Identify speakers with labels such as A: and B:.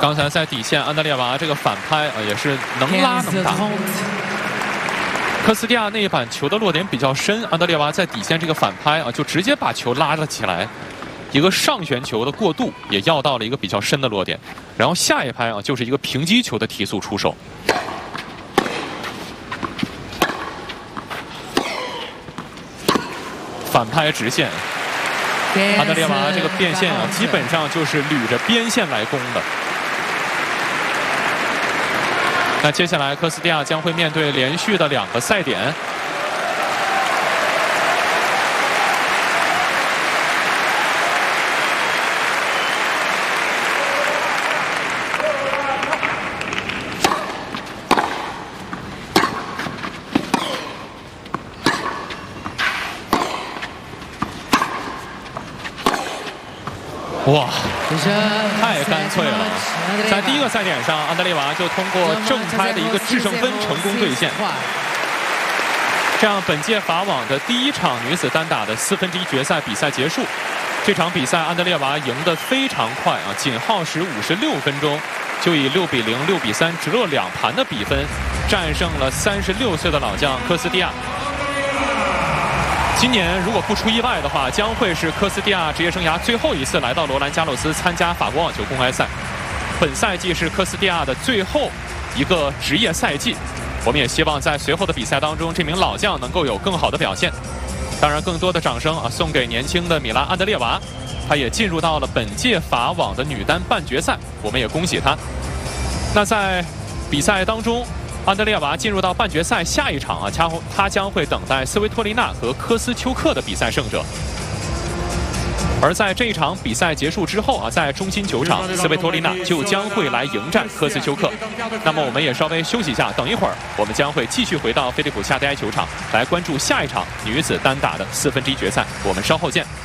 A: 刚才在底线，安德烈娃这个反拍啊，也是能拉能打。科斯蒂亚那一板球的落点比较深，安德烈娃在底线这个反拍啊，就直接把球拉了起来，一个上旋球的过渡也要到了一个比较深的落点，然后下一拍啊就是一个平击球的提速出手。反拍直线，安德烈娃这个变线啊，基本上就是捋着边线来攻的。那接下来科斯蒂亚将会面对连续的2个赛点。哇，太干脆了！在第1个赛点上，安德烈娃就通过正拍的一个制胜分成功兑现，这样本届法网的第1场女子单打的1/4决赛比赛结束。这场比赛安德烈娃赢得非常快啊，仅耗时56分钟，就以6比0、6比3直落2盘的比分战胜了36岁的老将科斯蒂亚。今年如果不出意外的话，将会是科斯蒂亚职业生涯最后一次来到罗兰加洛斯参加法国网球公开赛。本赛季是科斯蒂亚的最后一个职业赛季，我们也希望在随后的比赛当中，这名老将能够有更好的表现。当然，更多的掌声啊送给年轻的米拉安德烈娃，她也进入到了本届法网的女单半决赛，我们也恭喜她。那在比赛当中，安德烈娃进入到半决赛下一场啊，他将会等待斯维托利娜和科斯丘克的比赛胜者。而在这一场比赛结束之后啊，在中心球场，斯维托利娜就将会来迎战科斯丘克。那么我们也稍微休息一下，等一会儿我们将会继续回到菲利普夏迪埃球场来关注下一场女子单打的1/4决赛。我们稍后见。